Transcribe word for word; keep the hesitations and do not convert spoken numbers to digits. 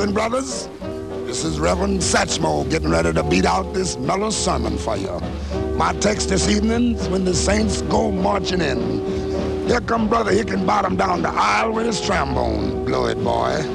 and brothers, this is Reverend Satchmo getting ready to beat out this mellow sermon for you. My text this evening is when the saints go marching in. Here come Brother Hickenbottom down the aisle with his trombone. Blow it, boy.